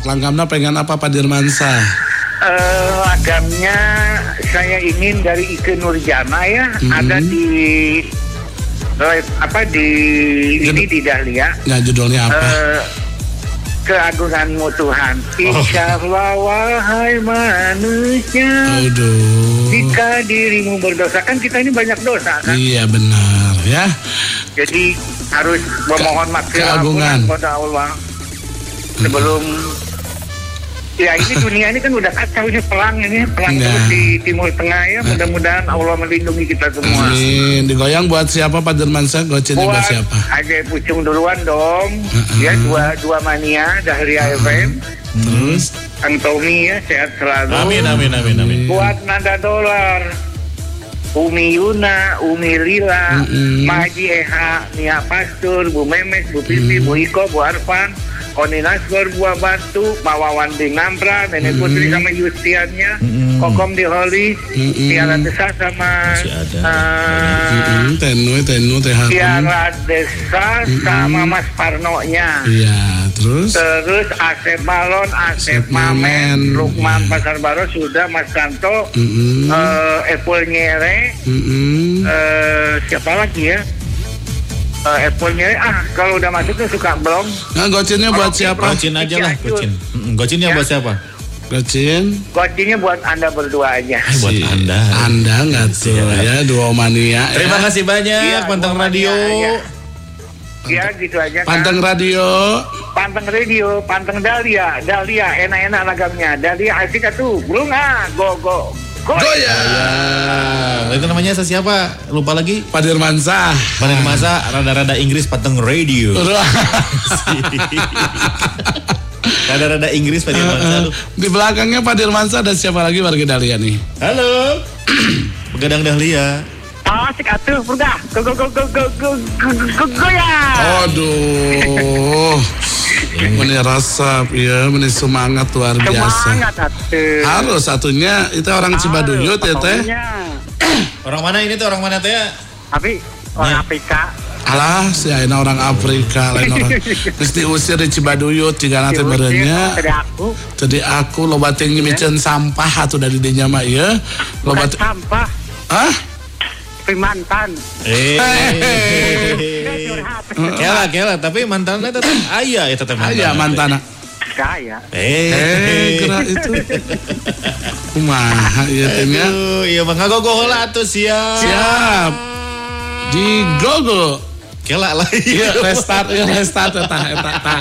sok langgamna pengen apa Pak Dirmansyah? Lagamnya saya ingin dari Ike Nurjana ya, ada di ini di Dahlia. Ya judulnya apa? Keagunganmu Tuhan. Insyaallah wahai manusia. Aduh. Jika dirimu berdosa, kan kita ini banyak dosa kan? Iya benar ya. Jadi harus memohon maghfirah kepada Allah sebelum ya ini dunia ini kan udah kacau ini perang terus di Timur Tengah ya, mudah-mudahan Allah melindungi kita semua. Amin. Digoyang buat siapa Pak Dirmansyah? Gocennya buat siapa? Aja Pucung duluan dong. Ya dua mania Dahlia FM. Terus Kang Tommy ya sehat selalu. Amin. Buat Nada Dolar, Umi Yuna, Umi Lila, Maji Eha, Nia Pastur, Bu Memes, Bu Pipi, Bu Iko, Bu Arfan, Koni Nasgor, Buah Batu, Pak Wawan di Ngampra, Nenek Putri sama Yustiannya, Kokom di Holis, Tiara Desa sama Tenu Teh Harun. Tiara Desa sama Mas Parnonya. Iya, terus Asep Balon, Asep Mamen, Lukman Pasar Baru sudah, Mas Kanto, Epul Nyere, siapa lagi ya? Apple-nya kalau udah masuk tuh suka belum. Nah, gocinnya buat siapa? Gocin aja lah, gocin. Gocinnya buat siapa? Gocinnya buat Anda berdua aja. Buat Anda. Anda nggak tuh ya, Duo Mania. Terima kasih banyak Panteng Radio. Ya gitu aja. Panteng Radio, Panteng Dahlia, enak-enak lagamnya. Dahlia asik atuh, bunga, go. goyang. Itu namanya siapa? Lupa lagi. Pak Dirmansyah. Rada-rada Inggris Panteng Radio. Rada-rada Inggris Pak Dirmansyah. Di belakangnya Pak Dirmansyah ada siapa lagi warga Dahlia nih? Halo. Begadang Dahlia. Asik atuh, purga. Goyang. Aduh. Meni rasa ya, meni semangat luar biasa. Semangat atuh. Harus satunya itu orang Cibaduyut ya teh. Orang mana ini tuh, orang mana teh? Tapi orang Afrika. Alah, si Aina orang Afrika, lain orang. Mesti usir di Cibaduyut jika nanti merenya. Jadi aku loba tinggi micen sampah atau dari dinya mah ya. Loba sampah. Hah? Mantan. Kela, tapi mantannya tetap ayah ya tetap mantan. Ayah mantannya. Kaya. Gerak itu. Kumaha ieu teh nya? Iya mah ngagogo heula atuh Siap. Di gogo. Kela lah. Iya restart eta.